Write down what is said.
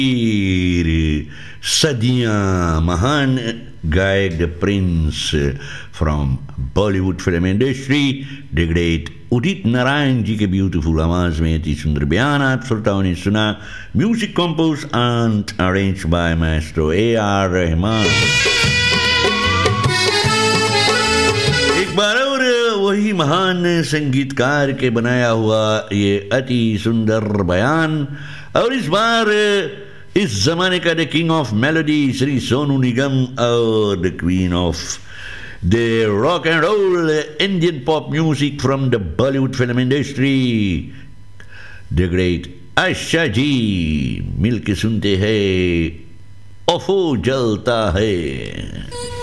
फिर सदियां महान गायक the Prince from Bollywood film industry the great Udit Narayan ji के ब्यूटीफुल आवाज में इतनी सुंदर बयान आप श्रोताओं ने सुना. Music compose and arrange by Maestro AR Rahman. एक बार और वही महान संगीतकार के बनाया हुआ ये अति सुंदर बयान, और इस बार इस जमाने का the king of melody Shri Sonu Nigam और the queen of the rock and role Indian pop music from the Bollywood film industry the great Asha ji मिलके सुनते हैं ओफो जलता है.